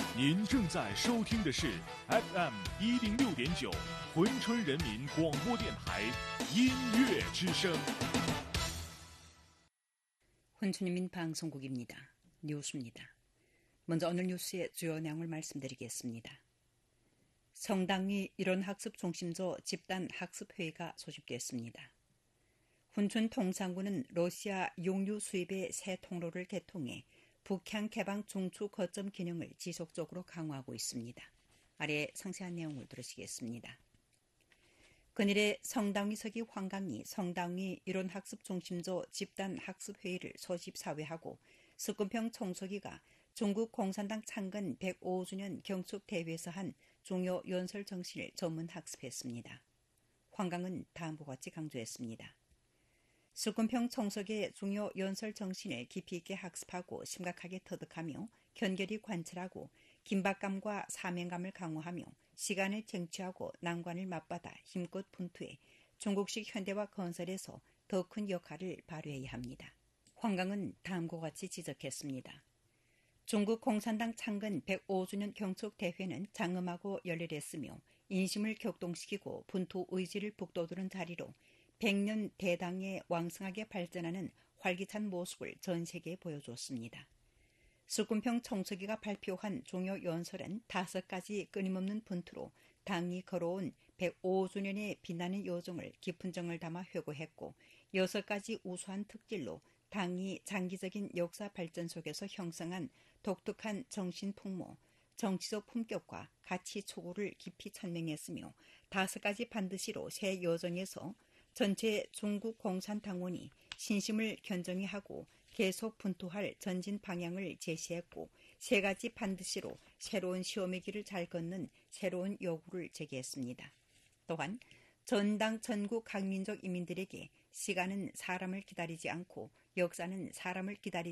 您正在收听的是 FM 106.9珲春人民广播电台音乐之声。 珲春人民방송국입니다. 뉴스입니다. 먼저 오늘 뉴스의 주요 내용을 말씀드리겠습니다. 성당위 이론학습중심조 집단학습회의가 소집됐습니다. 훈춘 통상군은 러시아 용유 수입의 새 통로를 개통해 북향 개방 중추 거점 기능을 지속적으로 강화하고 있습니다. 아래 상세한 내용을 들으시겠습니다. 근일에 성당위 서기 황강이 성당위 이론학습중심조 집단학습회의를 소집사회하고 석금평 총서기가 중국 공산당 창건 105주년 경축대회에서 한 중요 연설 정신을 전문학습했습니다. 황강은 다음과 같이 강조했습니다. 석금평 총석의 중요 연설 정신을 깊이 있게 학습하고 심각하게 터득하며 견결히 관찰하고 긴박감과 사명감을 강화하며 시간을 쟁취하고 난관을 맞받아 힘껏 분투해 중국식 현대화 건설에서 더 큰 역할을 발휘해야 합니다. 황강은 다음과 같이 지적했습니다. 중국 공산당 창건 105주년 경축대회는 장엄하고 열렬했으며 인심을 격동시키고 분투 의지를 북돋우는 자리로 100년 대당에 왕성하게 발전하는 활기찬 모습을 전 세계에 보여줬습니다. 석금평 총서기가 발표한 중요 연설은 5가지 끊임없는 분투로 당이 걸어온 105주년의 빛나는 여정을 깊은 정을 담아 회고했고 6가지 우수한 특질로 당이 장기적인 역사 발전 속에서 형성한 독특한 정신 풍모, 정치적 품격과 가치 촉구를 깊이 천명했으며 5가지 반드시로 새 여정에서 전체 중국 공산당원이 신심을 견정히 하고 계속 분투할 전진 방향을 제시했고 3가지 반드시로 새로운 시험의 길을 잘 걷는 새로운 요구를 제기했습니다. 또한 전당 전국 각민족 인민들에게 시간은 사람을 기다리지 않고 역사는 사람을 기다리지